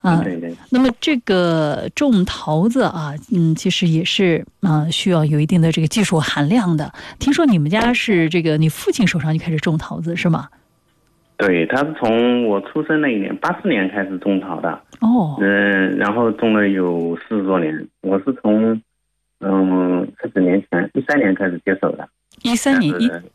啊， 对对。 那么这个种桃子啊，其实也是需要有一定的这个技术含量的。听说你们家是这个你父亲手上就开始种桃子是吗？ 对，他是从我出生那一年84年开始种桃的。 哦， 然后种了有40多年。我是从40年前13年开始接手的。 13年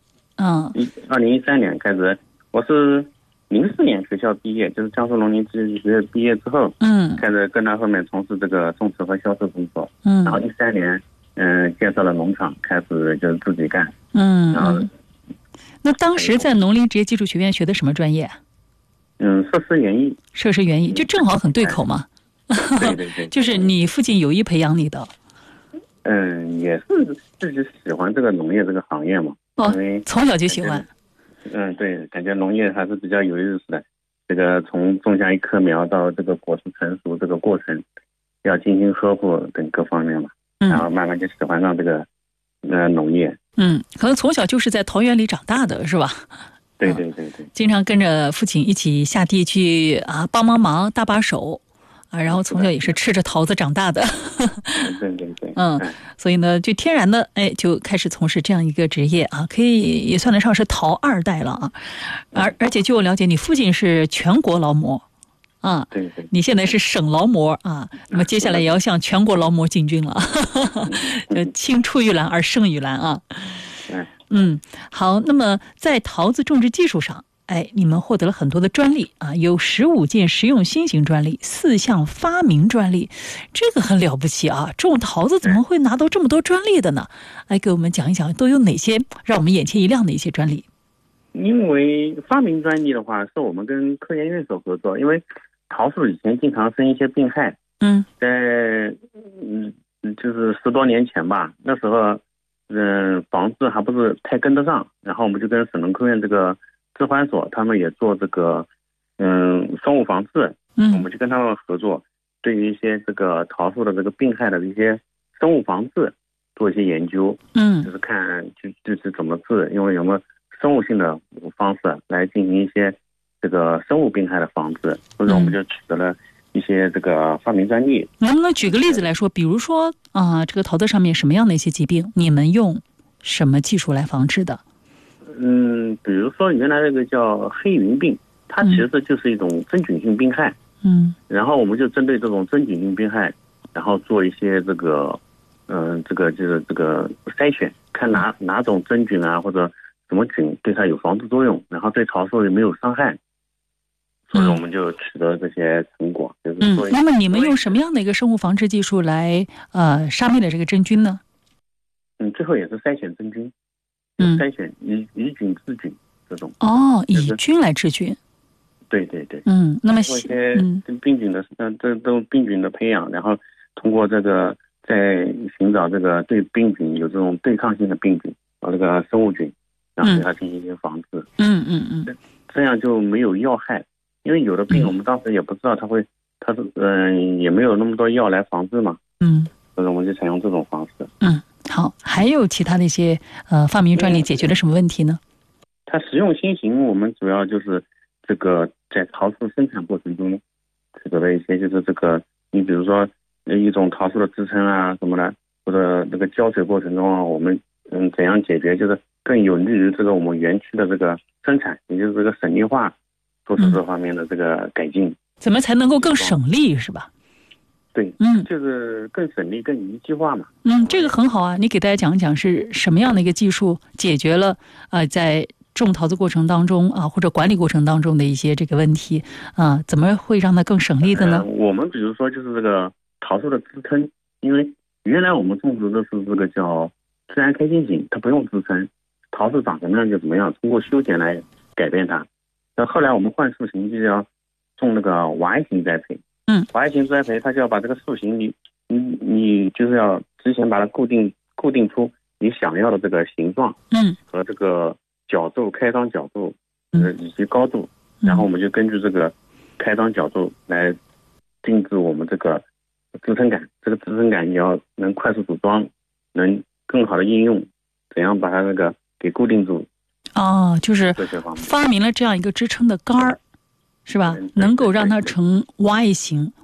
2013年开始，我是04年学校毕业，就是江苏农林技术学院毕业之后，开始跟他后面从事这个种植和销售工作。然后13年，介绍了农场，开始就是自己干。然后， 那当时在农林职业技术学院学的什么专业？ 设施园艺。 设施园艺就正好很对口嘛。 对对对。 就是你父亲有意培养你的。 也是自己喜欢这个农业这个行业嘛。因为从小就喜欢。 对，感觉农业还是比较有意思的。这个从种下一棵苗到这个果实成熟这个过程，要精心呵护等各方面嘛。然后慢慢就喜欢上这个农业。 可能从小就是在桃园里长大的是吧？ 对对对对。 经常跟着父亲一起下地去帮忙搭把手。然后从小也是吃着桃子长大的。 对对对。 所以呢，就天然的就开始从事这样一个职业啊，可以也算得上是桃二代了啊。而且据我了解，你父亲是全国劳模啊， 对对。 你现在是省劳模啊，那么接下来也要向全国劳模进军了。青出于蓝而胜于蓝啊。好，那么在桃子种植技术上，你们获得了很多的专利啊，有15件实用新型专利，4项发明专利，这个很了不起啊！种桃子怎么会拿到这么多专利的呢？来给我们讲一讲，都有哪些让我们眼前一亮的一些专利？ 因为发明专利的话，是我们跟科研院所合作，因为桃树以前经常生一些病害。在就是10多年前吧，那时候防治还不是太跟得上，然后我们就跟省农科院这个治环所，他们也做这个生物防治。我们就跟他们合作，对于一些这个桃树的这个病害的一些生物防治做一些研究。就是看就是怎么治，因为有没有生物性的方式来进行一些这个生物病害的防治，所以我们就取得了一些这个发明专利。 能不能举个例子来说，比如说这个桃子上面什么样的一些疾病，你们用什么技术来防治的？ 比如说原来那个叫黑云病，它其实就是一种真菌性病害。然后我们就针对这种真菌性病害，然后做一些这个就是这个筛选，看哪种真菌啊或者什么菌对它有防治作用，然后对桃树有没有伤害。所以我们就取得这些成果。 那么你们用什么样的一个生物防治技术来杀灭了这个真菌呢？ 最后也是筛选真菌，筛选以菌治菌这种。 以菌来治菌。 对对对。 那么一些病菌的这都病菌的培养，然后通过这个再寻找这个对病菌有这种对抗性的病菌和这个生物菌，然后对它进行一些防治。这样就没有药害，因为有的病我们当时也不知道它是也没有那么多药来防治嘛。所以我们就采用这种方式。 好，还有其他的一些发明专利解决了什么问题呢？ 它实用新型，我们主要就是这个在桃树生产过程中取得了一些，就是这个你比如说一种桃树的支撑啊什么的，或者这个浇水过程中啊，我们怎样解决，就是更有利于这个我们园区的这个生产，也就是这个省力化，做出这方面的这个改进。 怎么才能够更省力是吧？ 对，就是更省力、更一体化嘛。 这个很好啊，你给大家讲一讲是什么样的一个技术解决了在种桃子过程当中或者管理过程当中的一些这个问题怎么会让它更省力的呢？ 我们比如说就是这个桃树的支撑，因为原来我们种植的是这个叫自然开心型，它不用支撑，桃树长什么样就怎么样，通过修剪来改变它。那后来我们换树型就要种那个娃型栽培。娃型栽培它就要把这个树型你就是要之前把它固定出你想要的这个形状和这个角度开张角度以及高度，然后我们就根据这个开张角度来定制我们这个支撑杆。这个支撑杆你要能快速组装，能更好的应用，怎样把它那个给固定住。 就是发明了这样一个支撑的杆儿，是吧？能够让它成 Y 型